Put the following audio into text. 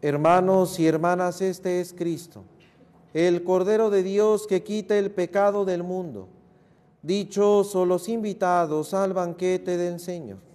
Hermanos y hermanas, este es Cristo, el Cordero de Dios que quita el pecado del mundo. Dichosos los invitados al banquete del Señor.